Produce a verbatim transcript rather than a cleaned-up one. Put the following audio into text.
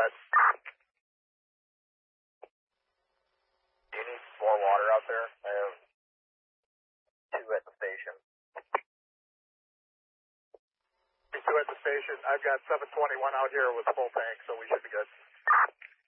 good. Do you need more water out there? I have two at the station. Two at the station. I've got seven twenty-one out here with full tank, so we should be good.